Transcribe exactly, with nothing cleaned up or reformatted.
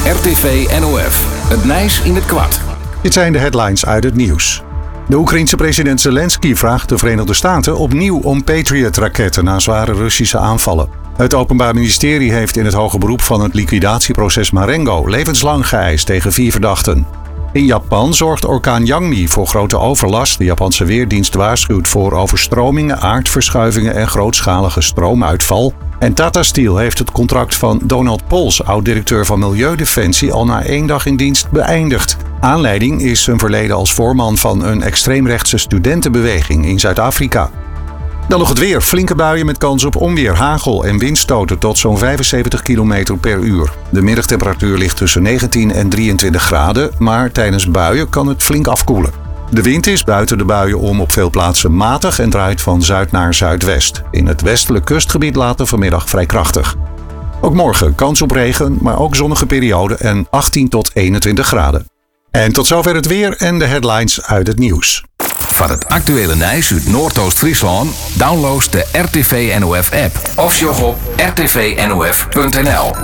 R T V N O F. Het Nijs in het kwart. Dit zijn de headlines uit het nieuws. De Oekraïense president Zelensky vraagt de Verenigde Staten opnieuw om Patriot-raketten na zware Russische aanvallen. Het Openbaar Ministerie heeft in het hoge beroep van het liquidatieproces Marengo levenslang geëist tegen vier verdachten. In Japan zorgt orkaan Yangmi voor grote overlast. De Japanse Weerdienst waarschuwt voor overstromingen, aardverschuivingen en grootschalige stroomuitval. En Tata Steel heeft het contract van Donald Pols, oud-directeur van Milieudefensie, al na één dag in dienst beëindigd. Aanleiding is zijn verleden als voorman van een extreemrechtse studentenbeweging in Zuid-Afrika. Dan nog het weer. Flinke buien met kans op onweer, hagel en windstoten tot zo'n vijfenzeventig kilometer per uur. De middagtemperatuur ligt tussen negentien en drieëntwintig graden, maar tijdens buien kan het flink afkoelen. De wind is buiten de buien om op veel plaatsen matig en draait van zuid naar zuidwest. In het westelijk kustgebied later vanmiddag vrij krachtig. Ook morgen kans op regen, maar ook zonnige periode en achttien tot eenentwintig graden. En tot zover het weer en de headlines uit het nieuws. Van het actuele Nijs uit Noordoost-Friesland download de R T V N O F app of sjog op r t v n o f punt n l.